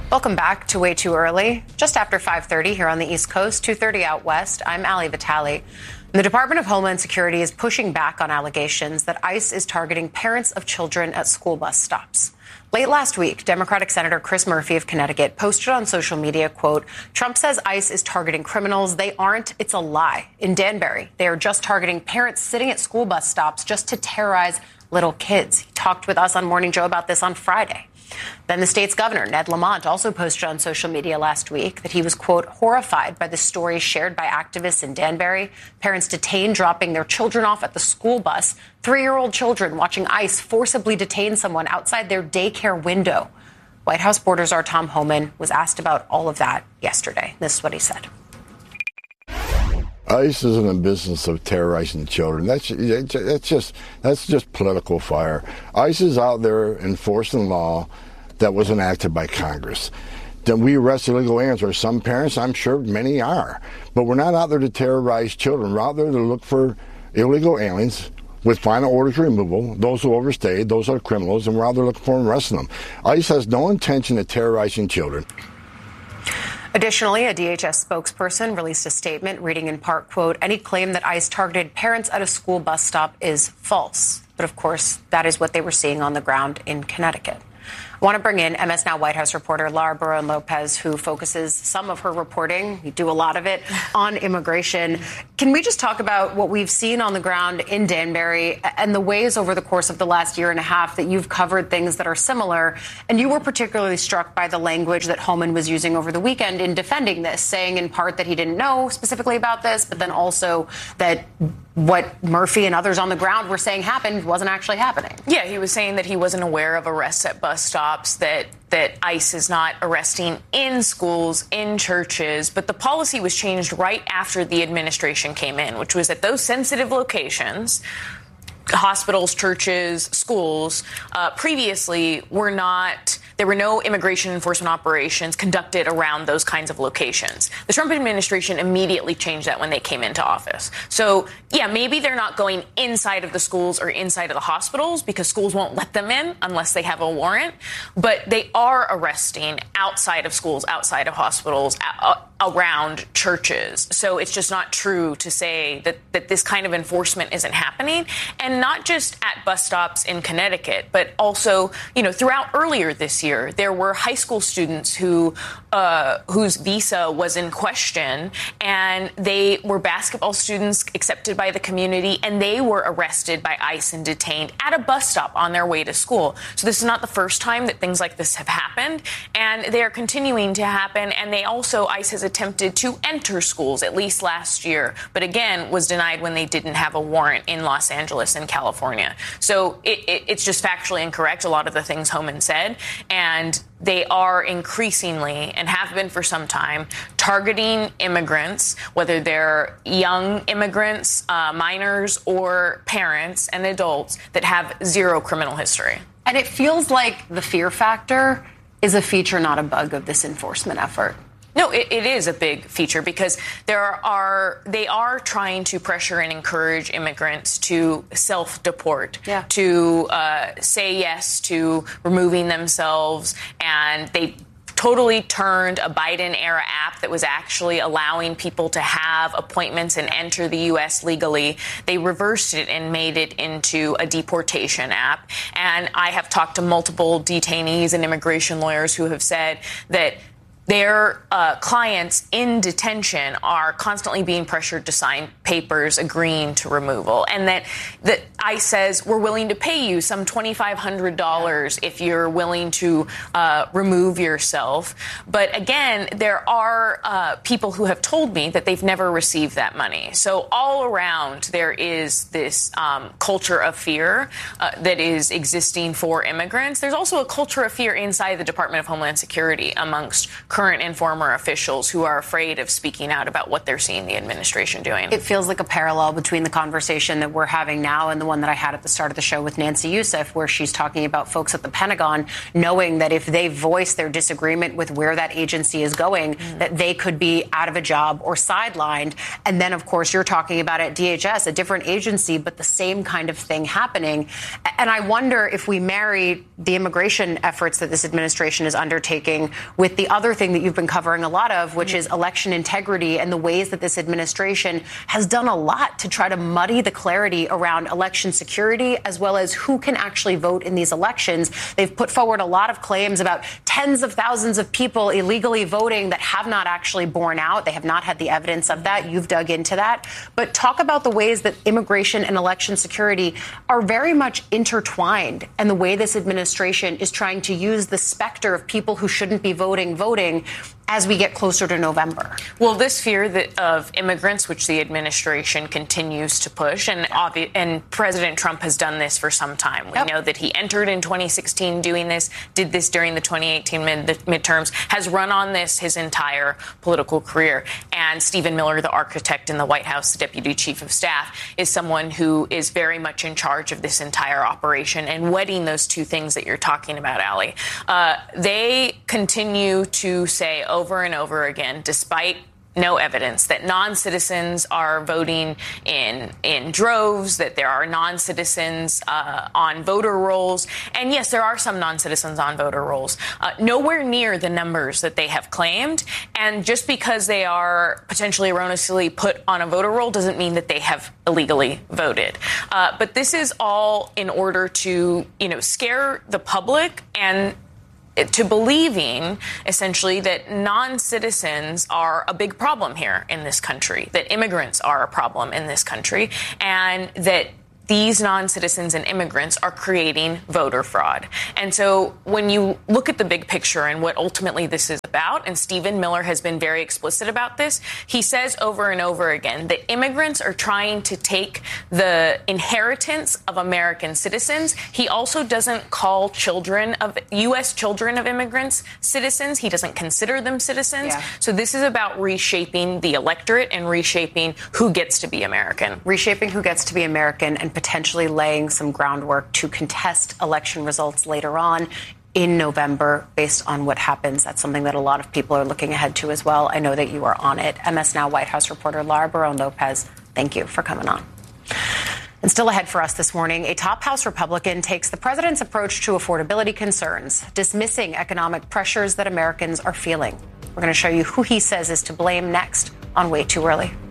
Welcome back to Way Too Early. Just after 5:30 here on the East Coast, 2:30 out west. I'm Ali Vitale. The Department of Homeland Security is pushing back on allegations that ICE is targeting parents of children at school bus stops. Late last week, Democratic Senator Chris Murphy of Connecticut posted on social media, quote, "Trump says ICE is targeting criminals. They aren't. It's a lie. In Danbury, they are just targeting parents sitting at school bus stops just to terrorize little kids." He talked with us on Morning Joe about this on Friday. Then the state's governor, Ned Lamont, also posted on social media last week that he was, quote, "horrified by the stories shared by activists in Danbury. Parents detained dropping their children off at the school bus. 3-year-old children watching ICE forcibly detain someone outside their daycare window." White House Border Czar Tom Homan was asked about all of that yesterday. This is what he said. ICE is in the business of terrorizing children. That's just political fire. ICE is out there enforcing law that was enacted by Congress. Then we arrest illegal aliens, or some parents, I'm sure many are. But we're not out there to terrorize children. We're out there to look for illegal aliens with final orders removal, those who overstayed, those are criminals, and we're out there looking for them and arresting them. ICE has no intention of terrorizing children. Additionally, a DHS spokesperson released a statement reading in part, quote, "Any claim that ICE targeted parents at a school bus stop is false." But of course, that is what they were seeing on the ground in Connecticut. I want to bring in MS Now White House reporter Lara Barón-Lopez, who focuses some of her reporting, we do a lot of it, on immigration. Can we just talk about what we've seen on the ground in Danbury and the ways over the course of the last year and a half that you've covered things that are similar? And you were particularly struck by the language that Homan was using over the weekend in defending this, saying in part that he didn't know specifically about this, but then also that what Murphy and others on the ground were saying happened wasn't actually happening. Yeah, he was saying that he wasn't aware of arrests at bus stops, that ICE is not arresting in schools, in churches. But the policy was changed right after the administration came in, which was that those sensitive locations, hospitals, churches, schools, previously were not... There were no immigration enforcement operations conducted around those kinds of locations. The Trump administration immediately changed that when they came into office. So, yeah, maybe they're not going inside of the schools or inside of the hospitals because schools won't let them in unless they have a warrant. But they are arresting outside of schools, outside of hospitals, around churches. So it's just not true to say that this kind of enforcement isn't happening. And not just at bus stops in Connecticut, but also, throughout earlier this year, there were high school students whose visa was in question, and they were basketball students accepted by the community, and they were arrested by ICE and detained at a bus stop on their way to school. So this is not the first time that things like this have happened, and they are continuing to happen. And ICE has attempted to enter schools, at least last year, but again was denied when they didn't have a warrant in Los Angeles and California. So it's just factually incorrect, a lot of the things Homan said. And they are increasingly, and have been for some time, targeting immigrants, whether they're young immigrants, minors, or parents and adults that have zero criminal history. And it feels like the fear factor is a feature, not a bug, of this enforcement effort. No, it is a big feature because they are trying to pressure and encourage immigrants to self-deport, to say yes to removing themselves. And they totally turned a Biden-era app that was actually allowing people to have appointments and enter the U.S. legally. They reversed it and made it into a deportation app. And I have talked to multiple detainees and immigration lawyers who have said that their clients in detention are constantly being pressured to sign papers agreeing to removal, and that ICE says we're willing to pay you some $2,500 if you're willing to remove yourself. But again, there are people who have told me that they've never received that money. So all around there is this culture of fear that is existing for immigrants. There's also a culture of fear inside the Department of Homeland Security amongst current and former officials who are afraid of speaking out about what they're seeing the administration doing. It feels like a parallel between the conversation that we're having now and the one that I had at the start of the show with Nancy Youssef, where she's talking about folks at the Pentagon knowing that if they voice their disagreement with where that agency is going, that they could be out of a job or sidelined. And then, of course, you're talking about at DHS, a different agency, but the same kind of thing happening. And I wonder if we marry the immigration efforts that this administration is undertaking with the other thing that you've been covering a lot of, which is election integrity and the ways that this administration has done a lot to try to muddy the clarity around election security, as well as who can actually vote in these elections. They've put forward a lot of claims about tens of thousands of people illegally voting that have not actually borne out. They have not had the evidence of that. You've dug into that. But talk about the ways that immigration and election security are very much intertwined, and the way this administration is trying to use the specter of people who shouldn't be voting as we get closer to November. Well, this fear of immigrants, which the administration continues to push, and President Trump has done this for some time. We know that he entered in 2016 doing this, did this during the 2018 midterms, has run on this his entire political career. And Stephen Miller, the architect in the White House, the deputy chief of staff, is someone who is very much in charge of this entire operation and wedding those two things that you're talking about, Allie. They continue to say over and over again, despite no evidence, that non-citizens are voting in droves, that there are non-citizens on voter rolls. And yes, there are some non-citizens on voter rolls, nowhere near the numbers that they have claimed. And just because they are potentially erroneously put on a voter roll doesn't mean that they have illegally voted. But this is all in order to, scare the public and to believing, essentially, that non-citizens are a big problem here in this country, that immigrants are a problem in this country, and that these non-citizens and immigrants are creating voter fraud. And so when you look at the big picture and what ultimately this is about, and Stephen Miller has been very explicit about this, he says over and over again that immigrants are trying to take the inheritance of American citizens. He also doesn't call U.S. children of immigrants citizens. He doesn't consider them citizens. Yeah. So this is about reshaping the electorate and reshaping who gets to be American. Reshaping who gets to be American and potentially laying some groundwork to contest election results later on in November based on what happens. That's something that a lot of people are looking ahead to as well. I know that you are on it. MS Now White House reporter Lara Barón-Lopez, thank you for coming on. And still ahead for us this morning, a top House Republican takes the president's approach to affordability concerns, dismissing economic pressures that Americans are feeling. We're going to show you who he says is to blame next on Way Too Early.